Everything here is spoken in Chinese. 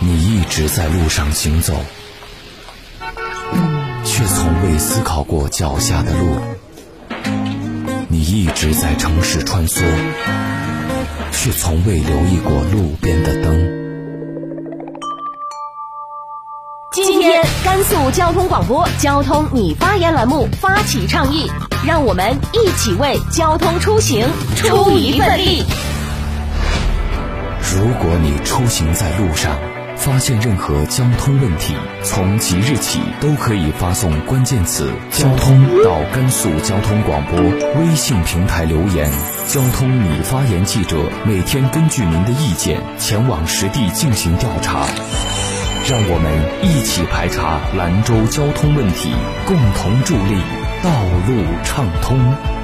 你一直在路上行走，却从未思考过脚下的路。你一直在城市穿梭，却从未留意过路边的灯。 今天甘肃交通广播交通你发言栏目发起倡议，让我们一起为交通出行出一份力。 如果你出行在路上，发现任何交通问题，从即日起都可以发送关键词交通到甘肃交通广播微信平台留言，交通你发言记者每天根据您的意见前往实地进行调查，让我们一起排查兰州交通问题，共同助力道路畅通。